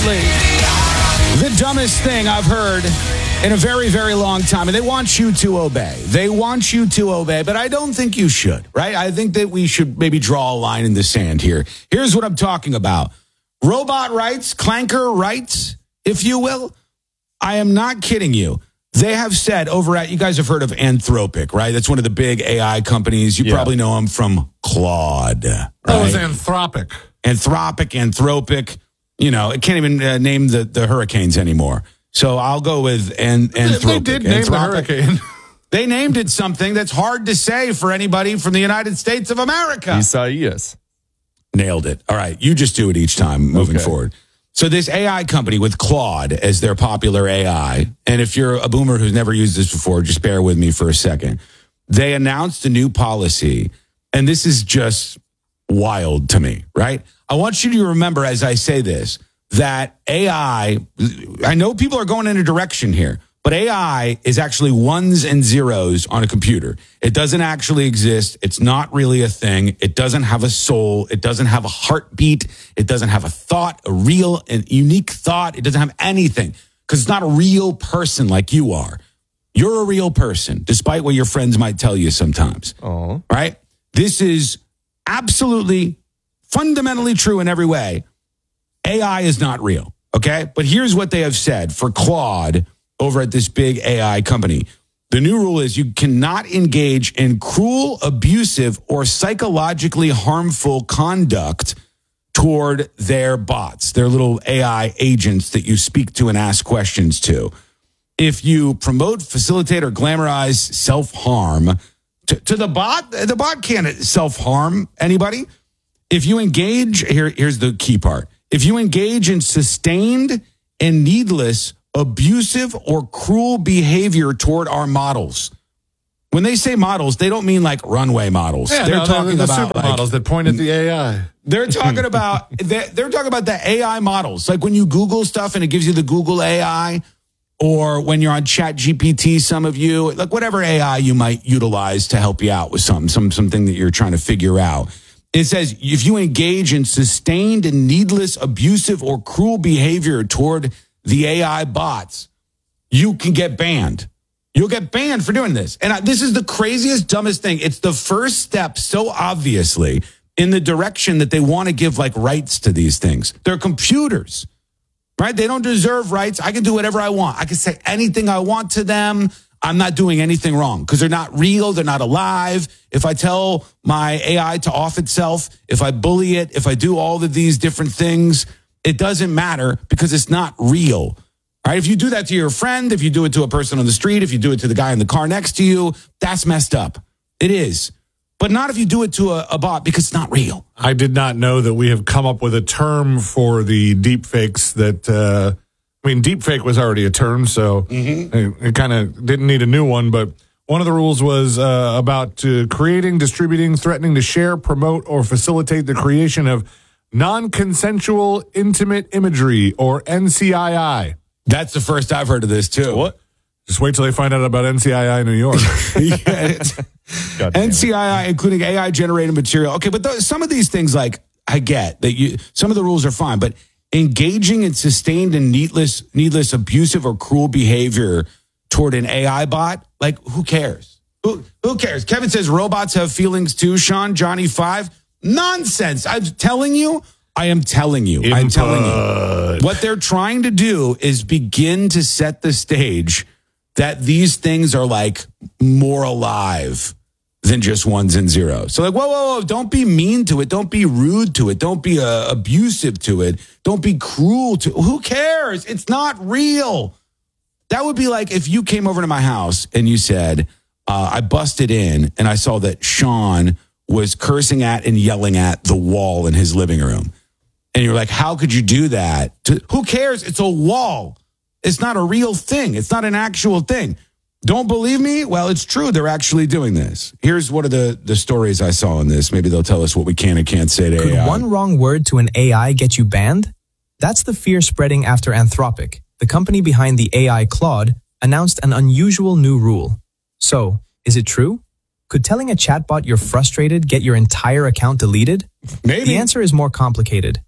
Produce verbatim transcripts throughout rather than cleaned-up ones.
absolutely the dumbest thing I've heard in a very, very long time. And they want you to obey. They want you to obey, but I don't think you should, right? I think that we should maybe draw a line in the sand here. Here's what I'm talking about. Robot rights, clanker rights, if you will. I am not kidding you. They have said over at, you guys have heard of Anthropic, right? That's one of the big A I companies. You yeah. probably know them from Claude. Right? Oh, it's Anthropic. Anthropic, Anthropic. You know, it can't even uh, name the, the hurricanes anymore. So I'll go with an, Anthropic. They did name Anthropic. the hurricane. They named it something that's hard to say for anybody from the United States of America. Isaias. Nailed it. All right. You just do it each time moving okay. forward. So this A I company with Claude as their popular A I, and if you're a boomer who's never used this before, just bear with me for a second. They announced a new policy, and this is just wild to me, right? I want you to remember as I say this, that A I, I know people are going in a direction here, but A I is actually ones and zeros on a computer. It doesn't actually exist. It's not really a thing. It doesn't have a soul. It doesn't have a heartbeat. It doesn't have a thought, a real and unique thought. It doesn't have anything because it's not a real person like you are. You're a real person, despite what your friends might tell you sometimes. Aww. Right? This is absolutely fundamentally true in every way. A I is not real, okay? But here's what they have said for Claude over at this big A I company. The new rule is you cannot engage in cruel, abusive, or psychologically harmful conduct toward their bots, their little A I agents that you speak to and ask questions to. If you promote, facilitate, or glamorize self-harm to, to the bot, the bot can't self-harm anybody. If you engage, here, here's the key part. If you engage in sustained and needless abusive or cruel behavior toward our models. When they say models, they don't mean like runway models. Yeah, they're no, talking the about supermodels like, that point at the A I. They're talking about they're, they're talking about the A I models. Like when you Google stuff and it gives you the Google A I, or when you're on Chat G P T, some of you, like whatever A I you might utilize to help you out with something, some something that you're trying to figure out. It says if you engage in sustained and needless abusive or cruel behavior toward the A I bots, you can get banned. You'll get banned for doing this. And I, this is the craziest, dumbest thing. It's the first step, so obviously, in the direction that they want to give like rights to these things. They're computers, right? They don't deserve rights. I can do whatever I want. I can say anything I want to them. I'm not doing anything wrong because they're not real. They're not alive. If I tell my A I to off itself, if I bully it, if I do all of these different things, it doesn't matter because it's not real. All right? If you do that to your friend, if you do it to a person on the street, if you do it to the guy in the car next to you, that's messed up. It is. But not if you do it to a, a bot because it's not real. I did not know that we have come up with a term for the deep fakes that, uh, I mean, deep fake was already a term, so mm-hmm. it, it kind of didn't need a new one. But one of the rules was uh, about uh, creating, distributing, threatening to share, promote, or facilitate the creation of non-consensual intimate imagery, or N C I I. That's the first I've heard of this, too. What? Just wait till they find out about N C I I New York. yeah, N C I I, including A I-generated material. Okay, but th- some of these things, like, I get that you. Some of the rules are fine, but engaging in sustained and needless, needless abusive or cruel behavior toward an A I bot, like, who cares? Who, who cares? Kevin says robots have feelings too, Sean. Johnny five. Nonsense. I'm telling you. I am telling you. Input. I'm telling you. What they're trying to do is begin to set the stage that these things are like more alive than just ones and zeros. So like, whoa, whoa, whoa, don't be mean to it. Don't be rude to it. Don't be uh, abusive to it. Don't be cruel to it. Who cares? It's not real. That would be like if you came over to my house and you said, uh, I busted in and I saw that Sean was cursing at and yelling at the wall in his living room. And you're like, how could you do that? To, who cares? It's a wall. It's not a real thing. It's not an actual thing. Don't believe me? Well, it's true. They're actually doing this. Here's one of the, the stories I saw in this. Maybe they'll tell us what we can and can't say to Could A I. One wrong word to an A I get you banned? That's the fear spreading after Anthropic, the company behind the A I Claude, announced an unusual new rule. So, is it true? Could telling a chatbot you're frustrated get your entire account deleted? Maybe. The answer is more complicated.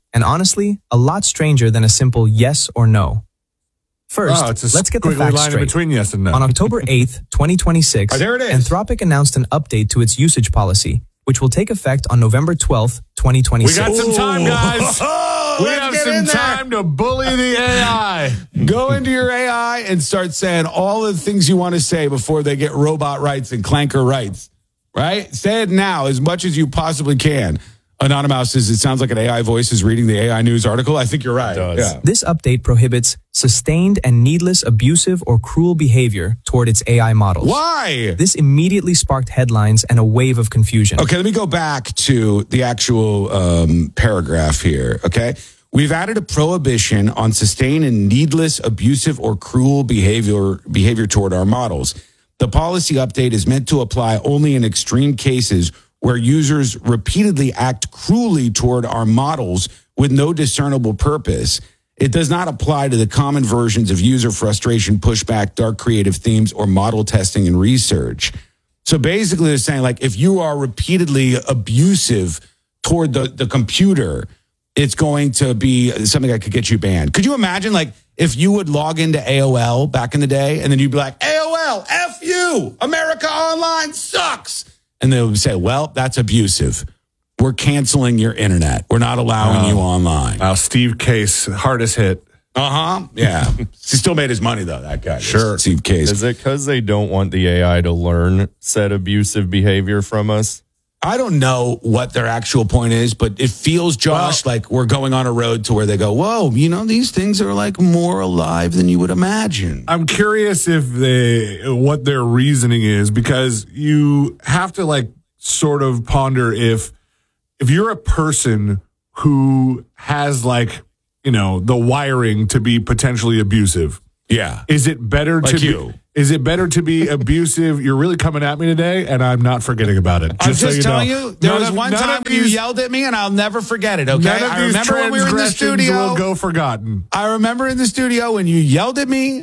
and honestly, a lot stranger than a simple yes or no. First, Oh, it's a let's get the squiggly facts line in straight. between yes and no. On October eighth, twenty twenty-six, Oh, there it is. Anthropic announced an update to its usage policy, which will take effect on November twelfth, twenty We twenty-six. got some time, guys. Oh, we let's have get some in there. time to bully the A I. Go into your A I and start saying all the things you want to say before they get robot rights and clanker rights, right? Say it now as much as you possibly can. Anonymous says, it sounds like an A I voice is reading the A I News article. I think you're right. It does. Yeah. This update prohibits sustained and needless abusive or cruel behavior toward its A I models. Why? This immediately sparked headlines and a wave of confusion. Okay, let me go back to the actual um, paragraph here, okay? We've added a prohibition on sustained and needless, abusive, or cruel behavior behavior toward our models. The policy update is meant to apply only in extreme cases where users repeatedly act cruelly toward our models with no discernible purpose. It does not apply to the common versions of user frustration, pushback, dark creative themes, or model testing and research. So basically they're saying, like, if you are repeatedly abusive toward the, the computer, it's going to be something that could get you banned. Could you imagine, like, if you would log into A O L back in the day and then you'd be like, A O L, F you, America Online sucks. And they would say, well, that's abusive. We're canceling your internet. We're not allowing Oh. you online. Wow, Steve Case, hardest hit. Uh-huh. Yeah. He still made his money, though, that guy. Sure. Steve Case. Is it because they don't want the A I to learn said abusive behavior from us? I don't know what their actual point is, but it feels, Josh, Well- like we're going on a road to where they go, whoa, you know, these things are like more alive than you would imagine. I'm curious if they what their reasoning is, because you have to like sort of ponder if if you're a person who has like, you know, the wiring to be potentially abusive. Yeah. Is it better Like to you. be is it better to be abusive? You're really coming at me today, and I'm not forgetting about it. I'm so just you telling know. you, there None was of- one none time of when you these- yelled at me, and I'll never forget it, okay? None of I these remember when we were in the transgressions studio. will go forgotten. I remember in the studio when you yelled at me.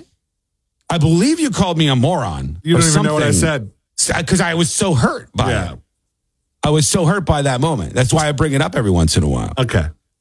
I believe you called me a moron. You don't even know what I said. Because I was so hurt by Yeah. it. I was so hurt by that moment. That's why I bring it up every once in a while. Okay.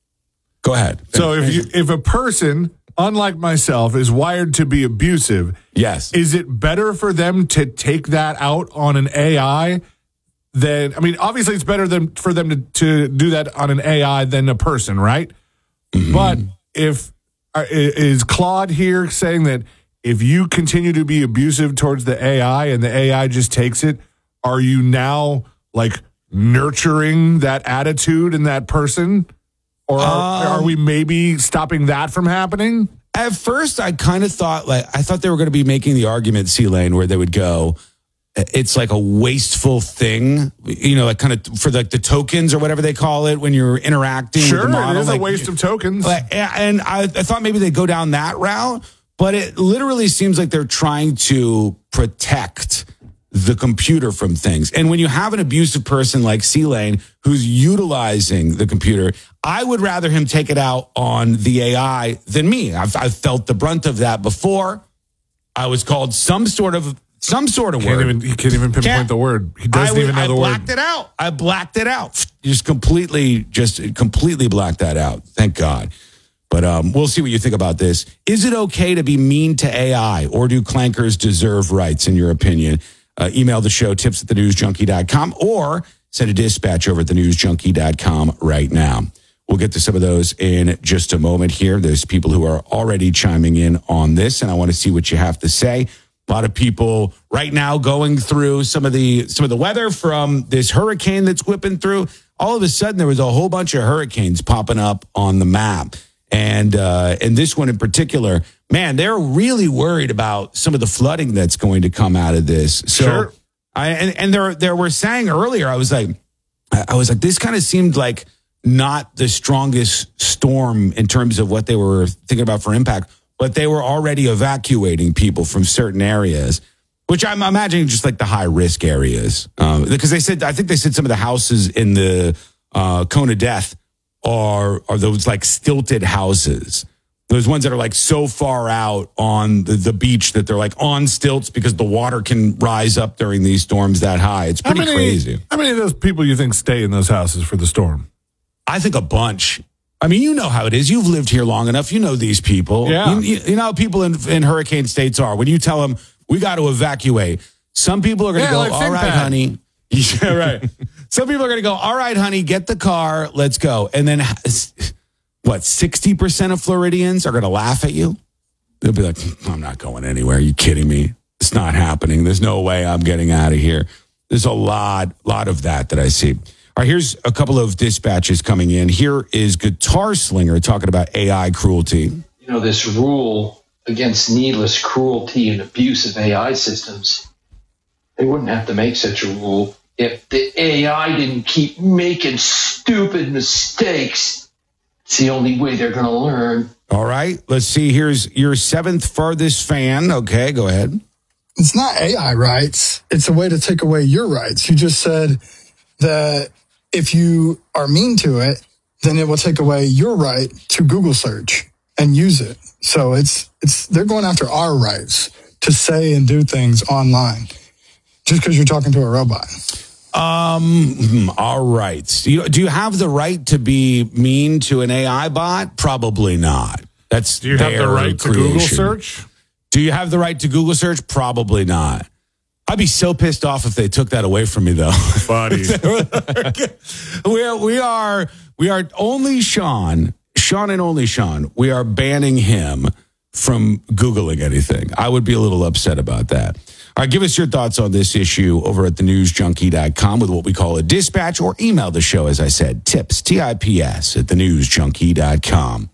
Go ahead. So if you if a person, unlike myself, is wired to be abusive, Yes. is it better for them to take that out on an A I than, I mean, obviously it's better than for them to, to do that on an A I than a person, right? Mm-hmm. But if, uh, is Claude here saying that if you continue to be abusive towards the A I and the A I just takes it, are you now like nurturing that attitude in that person? Or are, Um, are we maybe stopping that from happening? At first, I kind of thought like I thought they were going to be making the argument, C-Lane, where they would go, it's like a wasteful thing, you know, like kind of for like the tokens or whatever they call it when you're interacting with Sure, the model. it is like, a waste of tokens. Like, and I, I thought maybe they'd go down that route, but it literally seems like they're trying to protect the computer from things. And when you have an abusive person like C-Lane who's utilizing the computer, I would rather him take it out on the A I than me. I've, I've felt the brunt of that before. I was called some sort of some sort of Can't word. even, he can't even pinpoint Can't- the word. He I, doesn't would- even know I the blacked word. it out. I blacked it out. Just completely, just completely blacked that out. Thank God. But um, we'll see what you think about this. Is it okay to be mean to A I, or do clankers deserve rights, in your opinion? Uh, email the show, tips at the news junkie dot com, or send a dispatch over at the news junkie dot com right now. We'll get to some of those in just a moment here. There's people who are already chiming in on this, and I want to see what you have to say. A lot of people right now going through some of the some of the weather from this hurricane that's whipping through. All of a sudden, there was a whole bunch of hurricanes popping up on the map. And uh, and this one in particular, man, they're really worried about some of the flooding that's going to come out of this. So Sure. I and, and there there were saying earlier, I was like, I was like, this kind of seemed like not the strongest storm in terms of what they were thinking about for impact, but they were already evacuating people from certain areas, which I'm imagining just like the high risk areas. Um, because they said, I think they said some of the houses in the uh, cone of death are are those like stilted houses. Those ones that are like so far out on the, the beach that they're like on stilts because the water can rise up during these storms that high. It's pretty how many, crazy. How many of those people you think stay in those houses for the storm? I think a bunch. I mean, you know how it is. You've lived here long enough. You know these people. Yeah. You, you, you know how people in, in hurricane states are. When you tell them, we got to evacuate, some people are going to Yeah, go, like all right, ThinkPad. honey. Yeah, right. Some people are going to go, all right, honey, get the car. Let's go. And then, what, sixty percent of Floridians are going to laugh at you? They'll be like, I'm not going anywhere. Are you kidding me? It's not happening. There's no way I'm getting out of here. There's a lot, lot of that that I see. All right, here's a couple of dispatches coming in. Here is Guitar Slinger talking about A I cruelty. You know, this rule against needless cruelty and abuse of A I systems, they wouldn't have to make such a rule if the A I didn't keep making stupid mistakes. It's the only way they're going to learn. All right, let's see. Here's your seventh farthest fan. Okay, go ahead. It's not A I rights. It's a way to take away your rights. You just said that if you are mean to it, then it will take away your right to Google search and use it. So it's it's they're going after our rights to say and do things online just because you're talking to a robot. Um, all right. Do you, do you have the right to be mean to an A I bot? Probably not. That's Do you have the their right to Google creation. search? Do you have the right to Google search? Probably not. I'd be so pissed off if they took that away from me, though. Buddy. we are, we are, we are only Sean, Sean and only Sean. We are banning him from Googling anything. I would be a little upset about that. All right, give us your thoughts on this issue over at the news junkie dot com with what we call a dispatch, or email the show, as I said, tips, T I P S, at the news junkie dot com.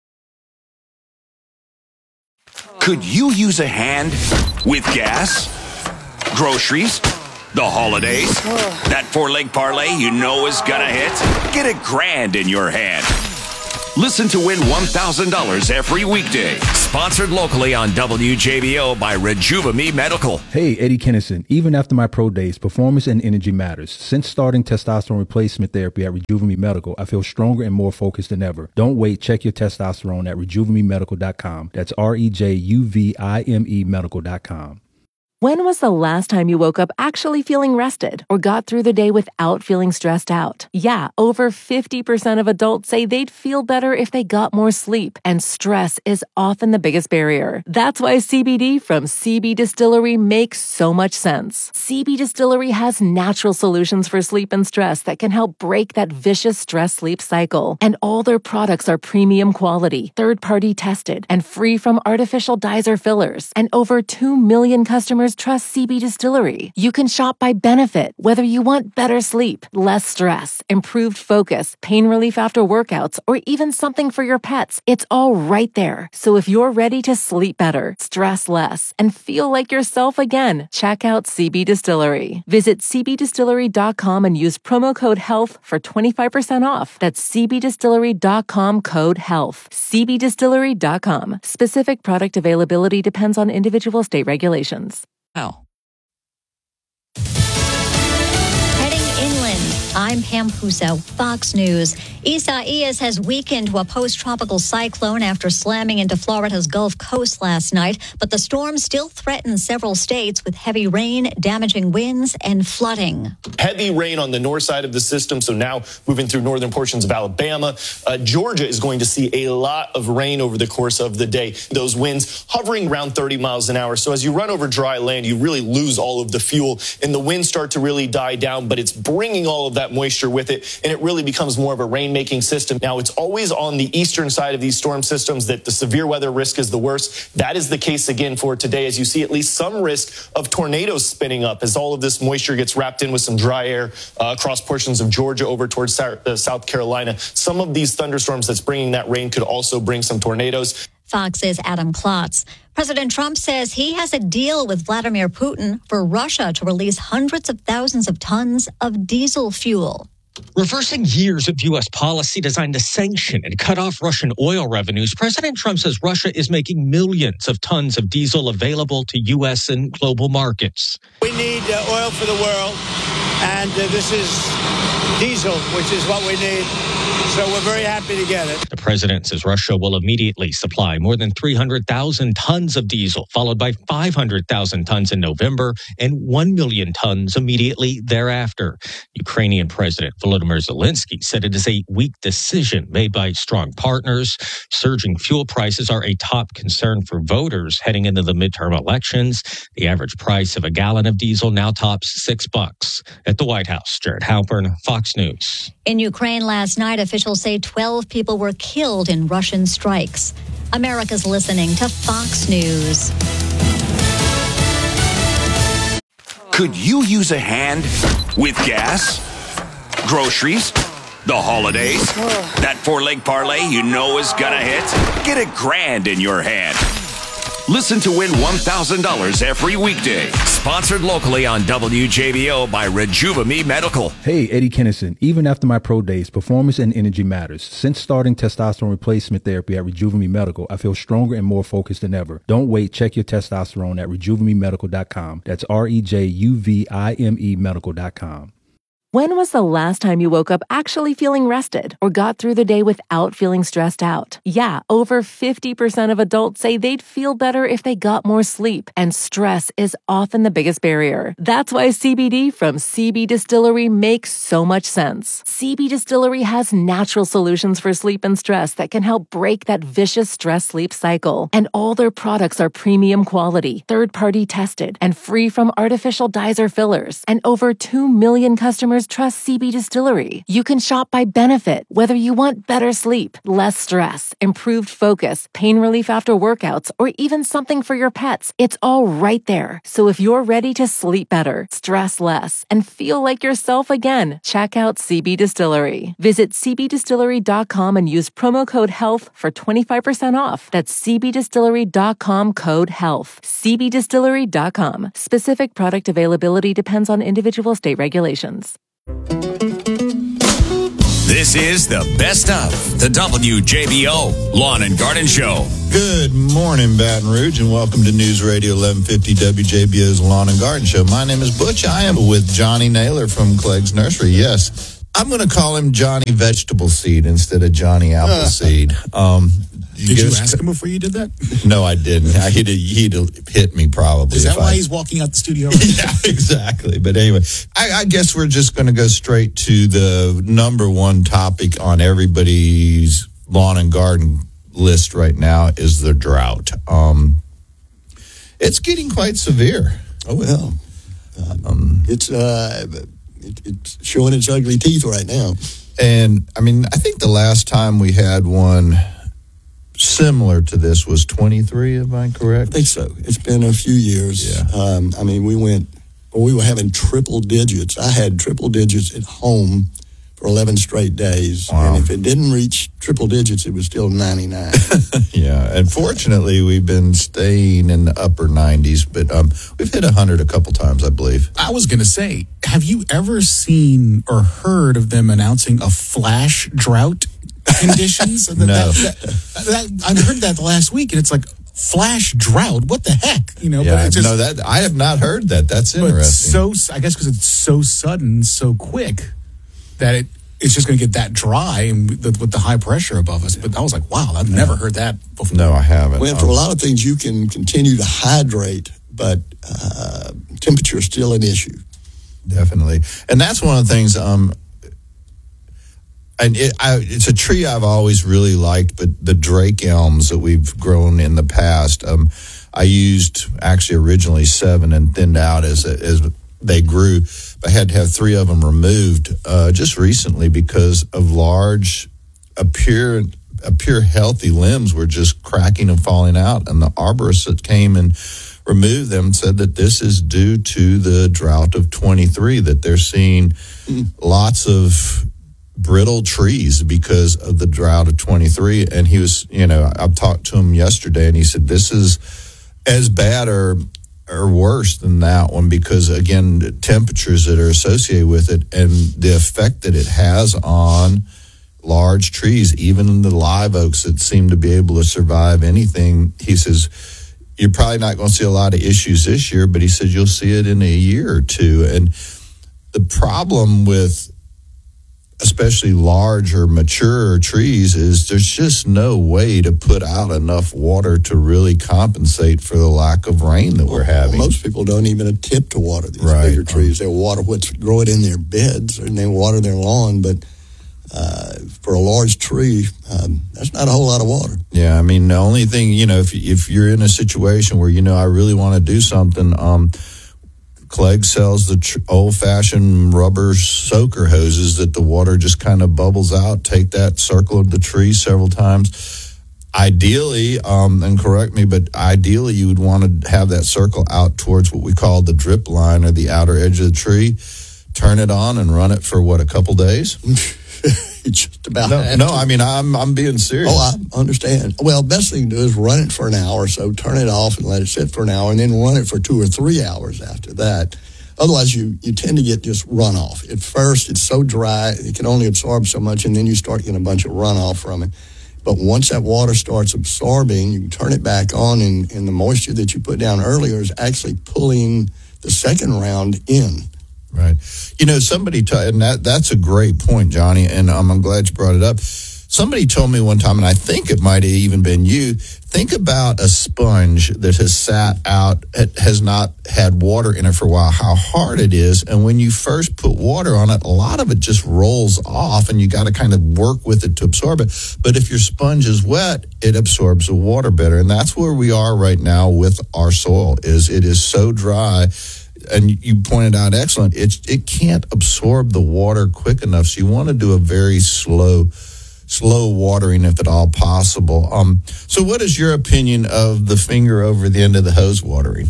Could you use a hand with gas, groceries, the holidays? That four-leg parlay you know is gonna hit? Get a grand in your hand. Listen to win one thousand dollars every weekday. Sponsored locally on W J B O by Rejuvame Medical. Hey, Eddie Kennison. Even after my pro days, performance and energy matters. Since starting testosterone replacement therapy at Rejuvame Medical, I feel stronger and more focused than ever. Don't wait. Check your testosterone at rejuvame medical dot com. That's R E J U V I M E medical dot com. When was the last time you woke up actually feeling rested or got through the day without feeling stressed out? Yeah, over fifty percent of adults say they'd feel better if they got more sleep, and stress is often the biggest barrier. That's why C B D from C B Distillery makes so much sense. C B Distillery has natural solutions for sleep and stress that can help break that vicious stress-sleep cycle. And all their products are premium quality, third-party tested, and free from artificial dyes or fillers. And over two million customers trust C B Distillery. You can shop by benefit, whether you want better sleep, less stress, improved focus, pain relief after workouts, or even something for your pets. It's all right there. So if you're ready to sleep better, stress less, and feel like yourself again, check out C B Distillery. Visit C B distillery dot com and use promo code HEALTH for twenty-five percent off. That's C B distillery dot com code HEALTH. C B distillery dot com. Specific product availability depends on individual state regulations. Wow. Heading inland, I'm Pam Puso, Fox News. Isaias has weakened to a post-tropical cyclone after slamming into Florida's Gulf Coast last night, but the storm still threatens several states with heavy rain, damaging winds, and flooding. Heavy rain on the north side of the system, so now moving through northern portions of Alabama. Uh, Georgia is going to see a lot of rain over the course of the day. Those winds hovering around thirty miles an hour. So as you run over dry land, you really lose all of the fuel, and the winds start to really die down, but it's bringing all of that moisture with it, and it really becomes more of a rain making system. Now, it's always on the eastern side of these storm systems that the severe weather risk is the worst. That is the case again for today, as you see at least some risk of tornadoes spinning up as all of this moisture gets wrapped in with some dry air uh, across portions of Georgia over towards uh, South Carolina. Some of these thunderstorms that's bringing that rain could also bring some tornadoes. Fox's Adam Klotz. President Trump says he has a deal with Vladimir Putin for Russia to release hundreds of thousands of tons of diesel fuel. Reversing years of U S policy designed to sanction and cut off Russian oil revenues, President Trump says Russia is making millions of tons of diesel available to U S and global markets. We need uh, oil for the world, And uh, this is diesel, which is what we need. So we're very happy to get it. The president says Russia will immediately supply more than three hundred thousand tons of diesel, followed by five hundred thousand tons in November and one million tons immediately thereafter. Ukrainian President Volodymyr Zelensky said it is a weak decision made by strong partners. Surging fuel prices are a top concern for voters heading into the midterm elections. The average price of a gallon of diesel now tops six bucks. At the White House, Jared Halpern, Fox News. In Ukraine last night, officials say twelve people were killed in Russian strikes. America's listening to Fox News. Could you use a hand with gas, groceries, the holidays? That four-leg parlay you know is gonna hit? Get a grand in your hand. Listen to win one thousand dollars every weekday. Sponsored locally on W J B O by Rejuva-Me Medical. Hey, Eddie Kennison. Even after my pro days, performance and energy matters. Since starting testosterone replacement therapy at Rejuva-Me Medical, I feel stronger and more focused than ever. Don't wait. Check your testosterone at rejuva me medical dot com. That's R E J U V I M E medical dot com. When was the last time you woke up actually feeling rested or got through the day without feeling stressed out? Yeah, over fifty percent of adults say they'd feel better if they got more sleep, and stress is often the biggest barrier. That's why C B D from C B Distillery makes so much sense. C B Distillery has natural solutions for sleep and stress that can help break that vicious stress-sleep cycle. And all their products are premium quality, third-party tested, and free from artificial dyes or fillers. And over two million customers trust C B Distillery. You can shop by benefit, whether you want better sleep, less stress, improved focus, pain relief after workouts, or even something for your pets. It's all right there. So if you're ready to sleep better, stress less, and feel like yourself again, check out C B Distillery. Visit c b distillery dot com and use promo code HEALTH for twenty-five percent off. That's c b distillery dot com code HEALTH. c b distillery dot com. Specific product availability depends on individual state regulations. This is the best of the W J B O Lawn and Garden Show. Good morning, Baton Rouge, and welcome to News Radio eleven fifty W J B O's Lawn and Garden Show. My name is Butch. I am with Johnny Naylor from Clegg's Nursery. Yes, I'm going to call him Johnny Vegetable Seed instead of Johnny Appleseed. Um, Did you ask him before you did that? No, I didn't. I, he'd, he'd hit me probably. Is that why I, he's walking out the studio? Yeah, exactly. But anyway, I, I guess we're just going to go straight to the number one topic on everybody's lawn and garden list right now is the drought. Um, it's getting quite severe. Oh, well. Um, it's, uh, it, it's showing its ugly teeth right now. And, I mean, I think the last time we had one similar to this was twenty-three, am I correct? I think so. It's been a few years. Yeah. Um, I mean, we went, well, we were having triple digits. I had triple digits at home for eleven straight days. Wow. And if it didn't reach triple digits, it was still ninety-nine. Yeah. And fortunately, we've been staying in the upper nineties, but um, we've hit one hundred a couple times, I believe. I was going to say, have you ever seen or heard of them announcing a flash drought conditions? No. That, that, that, I heard that last week, and it's like, flash drought? What the heck? You know, Yeah, but it's just, no, that I have not heard that. That's but interesting. so I guess because it's so sudden, so quick that it it's just going to get that dry and with the, with the high pressure above us. But I was like, wow, I've never heard that before. No, I haven't. Well, for a lot of things, you can continue to hydrate, but uh, temperature is still an issue. Definitely. And that's one of the things, um, and it, I, it's a tree I've always really liked, but the Drake elms that we've grown in the past, um, I used actually originally seven and thinned out as as they grew. I had to have three of them removed uh, just recently because of large, appear appear healthy limbs were just cracking and falling out. And the arborists that came and removed them said that this is due to the drought of twenty-three, that they're seeing mm. lots of brittle trees because of the drought of twenty-three. And he was, you know, I talked to him yesterday and he said, this is as bad or or worse than that one because, again, the temperatures that are associated with it and the effect that it has on large trees, even the live oaks that seem to be able to survive anything. He says, you're probably not going to see a lot of issues this year, but he said you'll see it in a year or two. And the problem with especially large or mature trees is there's just no way to put out enough water to really compensate for the lack of rain that we're having. Well, most people don't even attempt to water these right. bigger trees. They water what's grow it in their beds, and they water their lawn. But uh, for a large tree, um, that's not a whole lot of water. Yeah, I mean, the only thing, you know, if if you're in a situation where, you know, I really want to do something, um, Clegg sells the tr- old-fashioned rubber soaker hoses that the water just kind of bubbles out. Take that, circle the tree several times. Ideally, um, and correct me, but ideally you would want to have that circle out towards what we call the drip line or the outer edge of the tree. Turn it on and run it for, what, a couple days? Just about no, no I mean, I'm I'm being serious. Oh, I understand. Well, best thing to do is run it for an hour or so, turn it off and let it sit for an hour, and then run it for two or three hours after that. Otherwise, you, you tend to get just runoff. At first, it's so dry, it can only absorb so much, and then you start getting a bunch of runoff from it. But once that water starts absorbing, you can turn it back on, and, and the moisture that you put down earlier is actually pulling the second round in. Right. You know, somebody, t- and that, that's a great point, Johnny, and um, I'm glad you brought it up. Somebody told me one time, and I think it might have even been you, think about a sponge that has sat out, has not had water in it for a while, how hard it is. And when you first put water on it, a lot of it just rolls off, and you got to kind of work with it to absorb it. But if your sponge is wet, it absorbs the water better. And that's where we are right now with our soil, is it is so dry. And you pointed out excellent, it's, it can't absorb the water quick enough. So you want to do a very slow, slow watering if at all possible. Um, so what is your opinion of the finger over the end of the hose watering?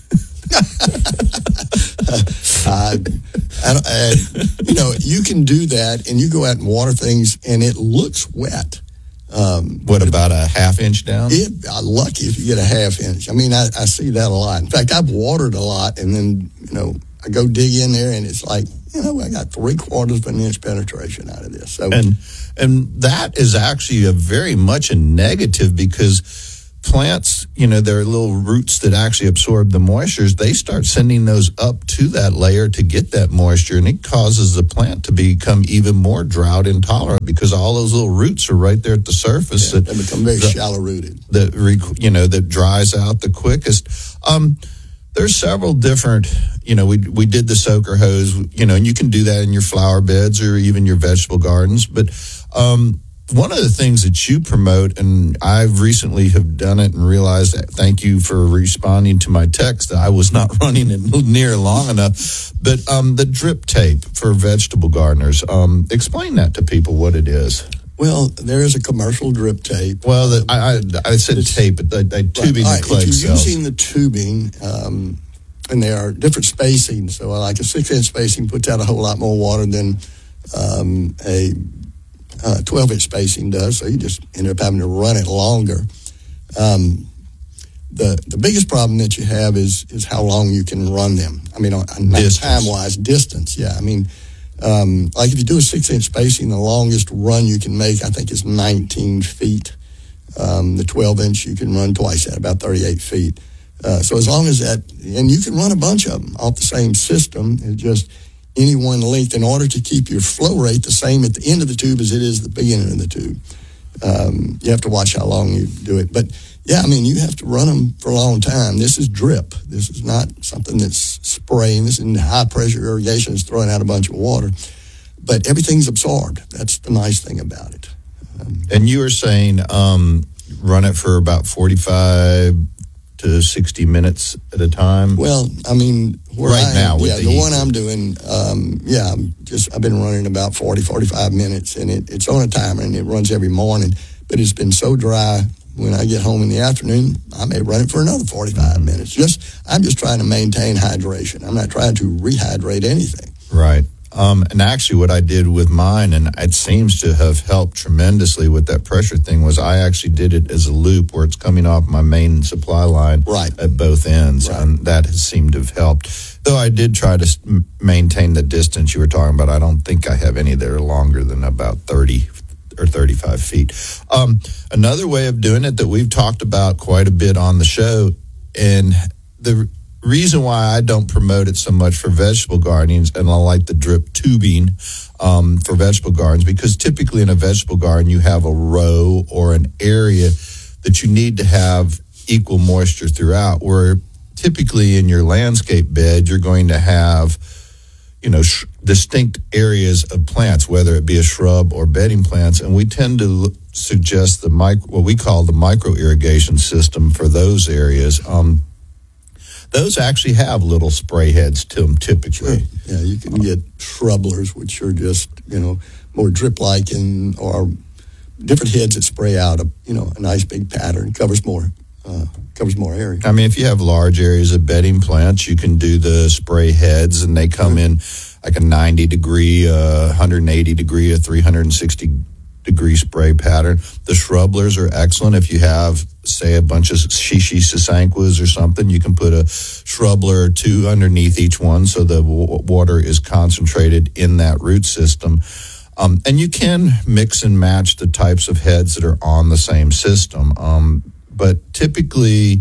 uh, I, I, you know, you can do that, and you go out and water things, and it looks wet. Um, what about a half inch down? It, uh, lucky if you get a half inch. I mean, I, I see that a lot. In fact, I've watered a lot, and then, you know, I go dig in there, and it's like, you know, I got three quarters of an inch penetration out of this. So, and and that is actually a very much a negative, because plants, you know, there are little roots that actually absorb the moistures. They start sending those up to that layer to get that moisture, and it causes the plant to become even more drought intolerant, because all those little roots are right there at the surface. Yeah, that they become very the, shallow rooted. That, you know, that dries out the quickest. Um, there's several different, you know, we we did the soaker hose, you know, and you can do that in your flower beds or even your vegetable gardens. But um, one of the things that you promote, and I've recently have done it and realized that, thank you for responding to my text, I was not running it near long enough, but um, the drip tape for vegetable gardeners. Um, explain that to people, what it is. Well, there is a commercial drip tape. Well, the, I, I I said it's, tape, but the, the tubing right, that Clegg if you're sells. using the tubing, um, and there are different spacing. So like a six-inch spacing puts out a whole lot more water than um, a uh, twelve-inch spacing does. So you just end up having to run it longer. Um, the the biggest problem that you have is is how long you can run them. I mean, on, not time-wise, distance. Yeah, I mean, um, like if you do a six-inch spacing, the longest run you can make, I think, is nineteen feet. Um, the twelve-inch you can run twice at about thirty-eight feet. Uh, so as long as that, and you can run a bunch of them off the same system, it's just any one length in order to keep your flow rate the same at the end of the tube as it is at the beginning of the tube. Um, you have to watch how long you do it. But yeah, I mean, you have to run them for a long time. This is drip. This is not something that's spraying. This is high pressure irrigation. It's throwing out a bunch of water. But everything's absorbed. That's the nice thing about it. Um, and you were saying um, run it for about forty-five to sixty minutes at a time. Well, I mean, where right I now, am, with yeah, the, the heat. one I'm doing, um, yeah, I'm just I've been running about forty, forty-five minutes, and it, it's on a timer, and it runs every morning. But it's been so dry. When I get home in the afternoon, I may run it for another forty-five mm-hmm. minutes. Just I'm just trying to maintain hydration. I'm not trying to rehydrate anything. Right. Um, and actually what I did with mine, and it seems to have helped tremendously with that pressure thing, was I actually did it as a loop where it's coming off my main supply line right. at both ends. Right. And that has seemed to have helped. Though I did try to m- maintain the distance you were talking about. I don't think I have any that are longer than about thirty or thirty-five feet. Um, another way of doing it that we've talked about quite a bit on the show, and the reason why I don't promote it so much for vegetable gardens, and I like the drip tubing um, for vegetable gardens, because typically in a vegetable garden you have a row or an area that you need to have equal moisture throughout, where typically in your landscape bed you're going to have, you know, sh- distinct areas of plants, whether it be a shrub or bedding plants, and we tend to l- suggest the micro, what we call the micro irrigation system for those areas. Um, those actually have little spray heads to them typically. Sure. Yeah, you can get shrublers, which are just, you know, more drip-like, and or different heads that spray out a, you know, a nice big pattern, covers more, uh, covers more area. I mean, if you have large areas of bedding plants, you can do the spray heads, and they come in like a ninety degree, uh, one hundred eighty degree, a three hundred sixty degree spray pattern. The shrublers are excellent. If you have, say, a bunch of shishi sasanquas or something, you can put a shrubler or two underneath each one, so the w- water is concentrated in that root system. Um, and you can mix and match the types of heads that are on the same system. Um, but typically,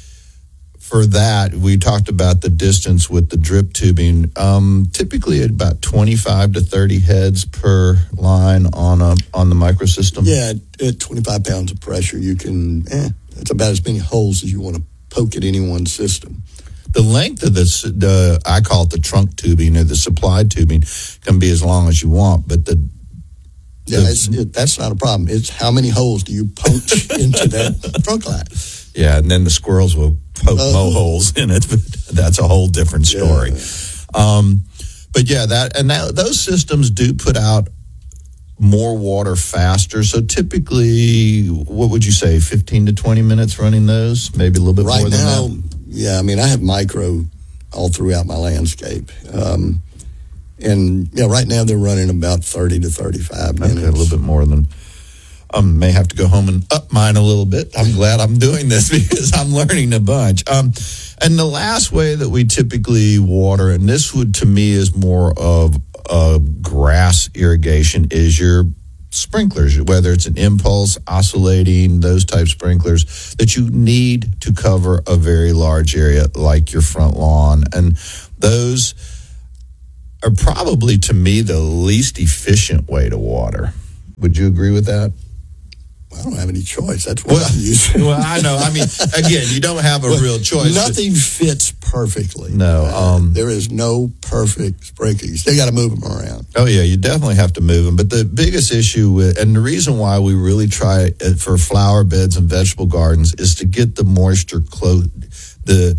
for that, we talked about the distance with the drip tubing. Um, typically, at about twenty-five to thirty heads per line on a on the microsystem. Yeah, at, at twenty-five pounds of pressure, you can. Eh, it's about as many holes as you want to poke at any one system. The length of this, the I call it the trunk tubing or the supply tubing, can be as long as you want, but the yeah, the, it's, it, that's not a problem. It's how many holes do you punch into that trunk line? Yeah, and then the squirrels will poke uh, mow holes in it. But that's a whole different story. Yeah. Um, but yeah, that and that, those systems do put out more water faster. So typically, what would you say, fifteen to twenty minutes running those? Maybe a little bit right more than now, that? Yeah, I mean, I have micro all throughout my landscape. Um, and yeah, right now they're running about thirty to thirty-five minutes. Okay, a little bit more than... I um, may have to go home and up mine a little bit. I'm glad I'm doing this because I'm learning a bunch. Um, and the last way that we typically water, and this would to me is more of a grass irrigation, is your sprinklers, whether it's an impulse, oscillating, those type sprinklers that you need to cover a very large area like your front lawn. And those are probably, to me, the least efficient way to water. Would you agree with that? I don't have any choice. That's what well, I'm using. Well, I know. I mean, again, you don't have a well, real choice. Nothing fits perfectly. No. Um, uh, there is no perfect sprinkler. You still got to move them around. Oh, yeah, you definitely have to move them. But the biggest issue, with, and the reason why we really try it for flower beds and vegetable gardens, is to get the moisture close, the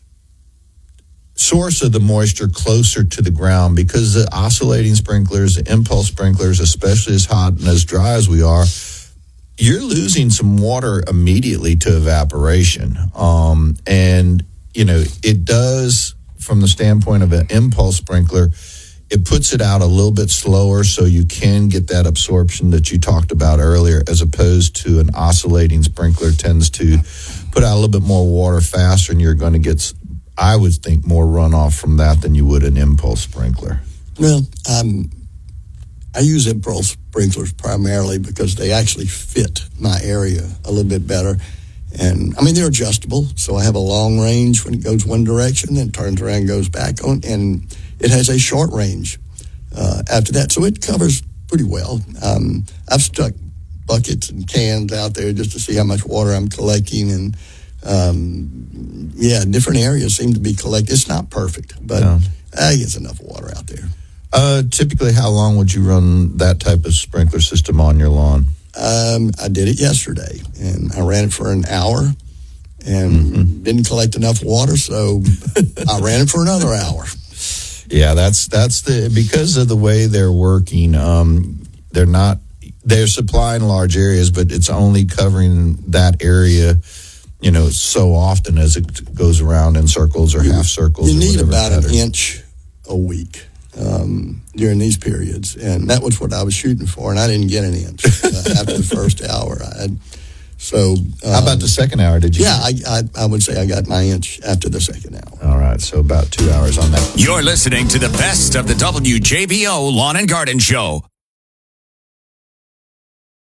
source of the moisture closer to the ground, because the oscillating sprinklers, the impulse sprinklers, especially as hot and as dry as we are, you're losing some water immediately to evaporation. Um, and, you know, it does, from the standpoint of an impulse sprinkler, it puts it out a little bit slower so you can get that absorption that you talked about earlier, as opposed to an oscillating sprinkler tends to put out a little bit more water faster, and you're going to get, I would think, more runoff from that than you would an impulse sprinkler. Well, um, I use impulse sprinklers primarily because they actually fit my area a little bit better. And, I mean, they're adjustable, so I have a long range when it goes one direction, then turns around and goes back on, and it has a short range uh, after that, so it covers pretty well. Um, I've stuck buckets and cans out there just to see how much water I'm collecting, and um, yeah, different areas seem to be collected. It's not perfect, but no. I get enough water out there. Uh, typically, how long would you run that type of sprinkler system on your lawn? Um, I did it yesterday, and I ran it for an hour, and mm-hmm. didn't collect enough water, so I ran it for another hour. Yeah, that's that's the because of the way they're working. Um, they're not they're supplying large areas, but it's only covering that area, you know, so often as it goes around in circles or you, half circles. You or need about pattern. an inch a week um, during these periods, and that was what I was shooting for, and I didn't get an inch uh, after the first hour. I had, so um, how about the second hour? Did you? Yeah, I, I I would say I got my inch after the second hour. All right, so about two hours on that. You're listening to the best of the W J B O Lawn and Garden Show.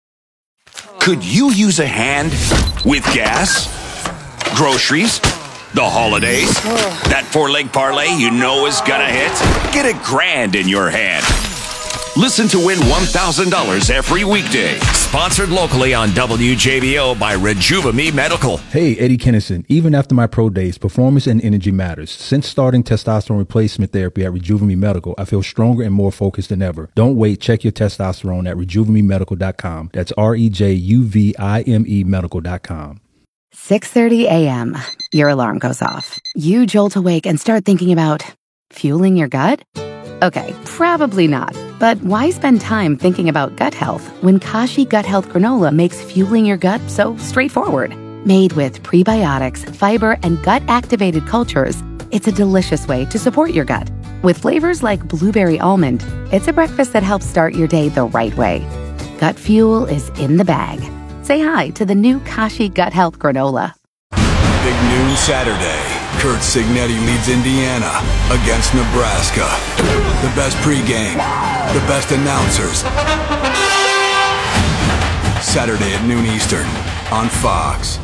Could you use a hand with gas, groceries, the holidays, that four-leg parlay you know is gonna hit? Get a grand in your hand. Listen to win one thousand dollars every weekday. Sponsored locally on W J B O by Rejuvame Medical. Hey, Eddie Kennison. Even after my pro days, performance and energy matters. Since starting testosterone replacement therapy at Rejuvame Medical, I feel stronger and more focused than ever. Don't wait. Check your testosterone at rejuvame medical dot com. That's R E J U V I M E medical dot com. six thirty a.m. Your alarm goes off. You jolt awake and start thinking about fueling your gut? Okay, probably not. But why spend time thinking about gut health when Kashi Gut Health Granola makes fueling your gut so straightforward? Made with prebiotics, fiber, and gut-activated cultures, it's a delicious way to support your gut. With flavors like blueberry almond, it's a breakfast that helps start your day the right way. Gut fuel is in the bag. Say hi to the new Kashi Gut Health Granola. Big noon Saturday. Kurt Signetti leads Indiana against Nebraska. The best pregame, the best announcers. Saturday at noon Eastern on Fox.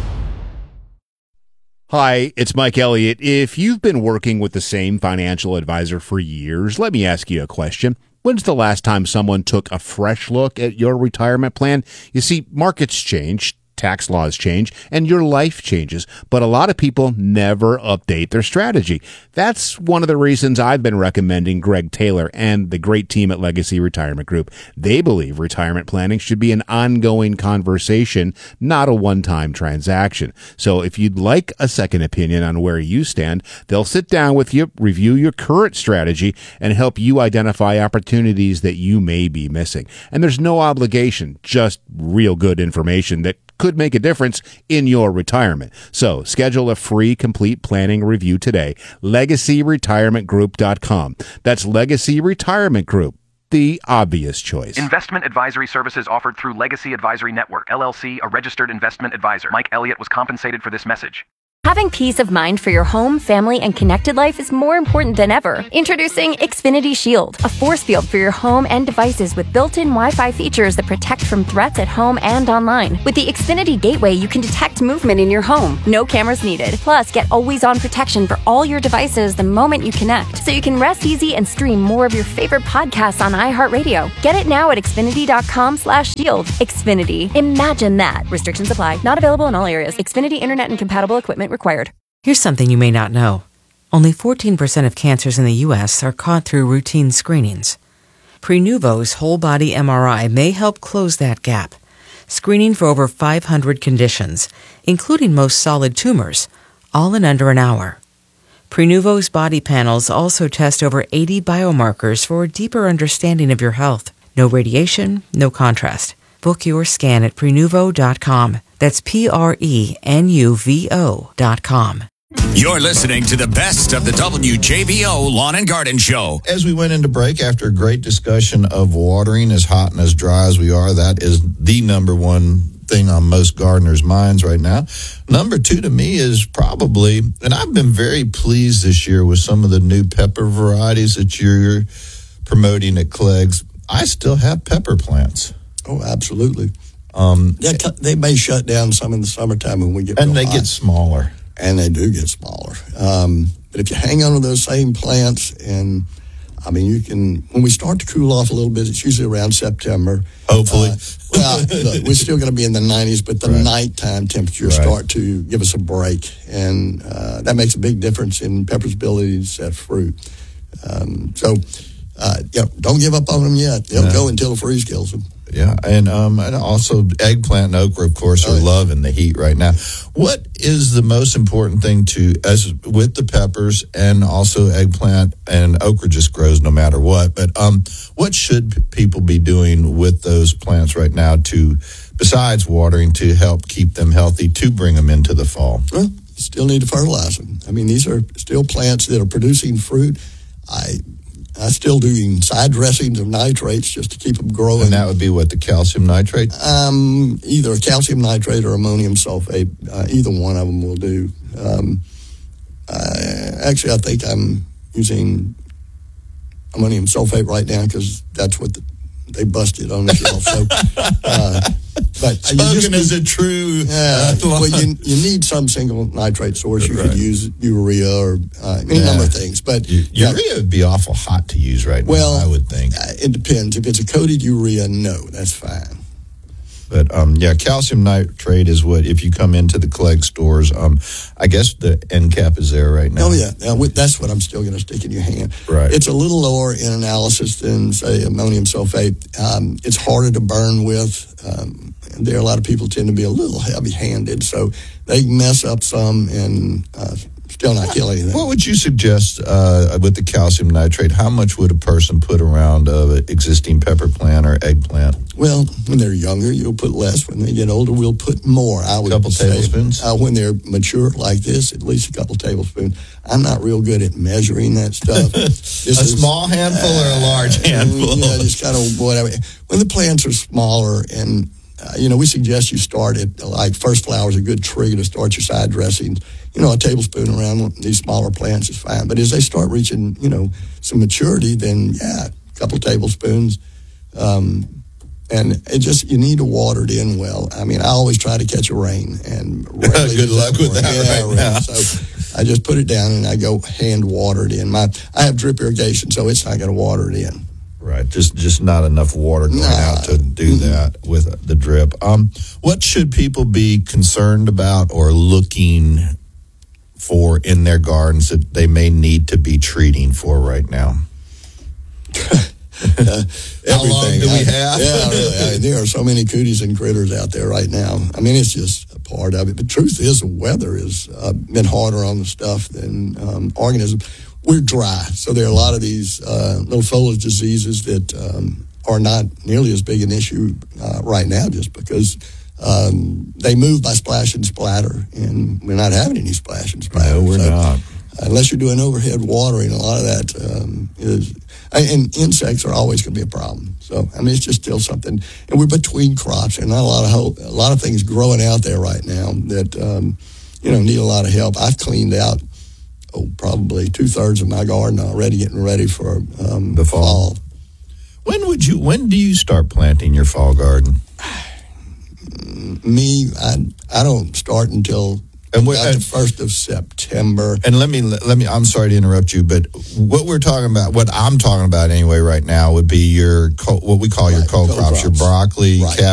Hi, it's Mike Elliott. If you've been working with the same financial advisor for years, let me ask you a question. When's the last time someone took a fresh look at your retirement plan? You see, markets change, tax laws change, and your life changes, but a lot of people never update their strategy. That's one of the reasons I've been recommending Greg Taylor and the great team at Legacy Retirement Group. They believe retirement planning should be an ongoing conversation, not a one-time transaction. So if you'd like a second opinion on where you stand, they'll sit down with you, review your current strategy, and help you identify opportunities that you may be missing. And there's no obligation, just real good information that could make a difference in your retirement. So schedule a free complete planning review today. legacy retirement group dot com. That's Legacy Retirement Group, the obvious choice. Investment advisory services offered through Legacy Advisory Network, L L C, a registered investment advisor. Mike Elliott was compensated for this message. Having peace of mind for your home, family, and connected life is more important than ever. Introducing Xfinity Shield, a force field for your home and devices with built-in Wi-Fi features that protect from threats at home and online. With the Xfinity Gateway, you can detect movement in your home. No cameras needed. Plus, get always-on protection for all your devices the moment you connect, so you can rest easy and stream more of your favorite podcasts on iHeartRadio. Get it now at xfinity.com slash shield. Xfinity. Imagine that. Restrictions apply. Not available in all areas. Xfinity Internet and compatible equipment required. Here's something you may not know. Only fourteen percent of cancers in the U S are caught through routine screenings. Prenuvo's whole-body M R I may help close that gap, screening for over five hundred conditions, including most solid tumors, all in under an hour. Prenuvo's body panels also test over eighty biomarkers for a deeper understanding of your health. No radiation, no contrast. Book your scan at prenuvo dot com. That's P R E N U V O dot com. You're listening to the best of the W J B O Lawn and Garden Show. As we went into break after a great discussion of watering, as hot and as dry as we are, that is the number one thing on most gardeners' minds right now. Number two to me is probably, and I've been very pleased this year with some of the new pepper varieties that you're promoting at Clegg's. I still have pepper plants. Oh, absolutely. Um, they, they may shut down some in the summertime when we get and they hot. get smaller. And they do get smaller. Um, but if you hang on to those same plants, and I mean, you can, when we start to cool off a little bit, it's usually around September. Hopefully. Uh, well, look, we're still going to be in the nineties, but the right. nighttime temperatures right. start to give us a break. And uh, that makes a big difference in pepper's ability to set fruit. Um, so, uh, yeah, don't give up on them yet. They'll no. go until the freeze kills them. Yeah, and um, and also eggplant and okra, of course, are loving the heat right now. What is the most important thing to, as with the peppers and also eggplant and okra just grows no matter what, but um, what should people be doing with those plants right now to, besides watering, to help keep them healthy, to bring them into the fall? Well, you still need to fertilize them. I mean, these are still plants that are producing fruit. I... I still doing side dressings of nitrates just to keep them growing. And that would be what, the calcium nitrate? Um, either calcium nitrate or ammonium sulfate. Uh, either one of them will do. Um, uh, actually, I think I'm using ammonium sulfate right now because that's what the they busted on the shelf. So, uh, but Spoken as a true. Uh, Uh, well, you you need some single nitrate source. You Right. could use urea or uh, any Yeah. number of things. But yeah, urea would be awful hot to use right well, now, I would think. uh, it depends. If it's a coated urea, no, that's fine. But um, yeah, calcium nitrate is what, if you come into the Clegg stores, um, I guess the end cap is there right now. Oh, yeah. Now, with- that's what I'm still going to stick in your hand. Right. It's a little lower in analysis than, say, ammonium sulfate. Um, it's harder to burn with. Um, and there, a lot of people tend to be a little heavy-handed, so they mess up some and uh, still not kill anything. What would you suggest uh, with the calcium nitrate? How much would a person put around an existing pepper plant or eggplant? Well, when they're younger, you'll put less. When they get older, we'll put more. I would Couple say, tablespoons? Uh, when they're mature like this, at least a couple tablespoons. I'm not real good at measuring that stuff. This a is, small handful or a large uh, handful? Yeah, just kind of whatever. When the plants are smaller, and uh, you know, we suggest you start at like first flower is a good trigger to start your side dressings. You know, a tablespoon around these smaller plants is fine. But as they start reaching, you know, some maturity, then yeah, a couple tablespoons. Um, And it just, you need to water it in well. I mean, I always try to catch a rain. And Good luck with that yeah, right now. So I just put it down and I go hand water it in. My I have drip irrigation, so it's not going to water it in. Right, just just not enough water going Nah. out to do that with the drip. Um, what should people be concerned about or looking for in their gardens that they may need to be treating for right now? Uh, How long everything. do we I- have? Yeah, really. I, there are so many cooties and critters out there right now. I mean, it's just a part of it. But truth is, the weather has uh, been harder on the stuff than um, organisms. We're dry, so there are a lot of these uh, little foliage diseases that um, are not nearly as big an issue uh, right now, just because um, they move by splash and splatter, and we're not having any splash and splatter. No, we're So, not. Unless you're doing overhead watering, a lot of that um, is, and insects are always going to be a problem. So, I mean, it's just still something, and we're between crops, and not a lot of hope, a lot of things growing out there right now that um, you know need a lot of help. I've cleaned out oh probably two thirds of my garden already, getting ready for um, The fall. When would you? When do you start planting your fall garden? Me, I I don't start until. And what, About the first of September. And let me let me. I'm sorry to interrupt you, but what we're talking about, what I'm talking about anyway, right now, would be your co- what we call your Right, cold cold crops, your crops. broccoli, Right.